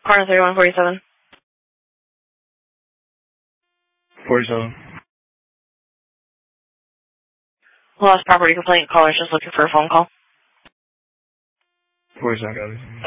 Corner 3147. 47. Lost property complaint. Caller's just looking for a phone call. 47.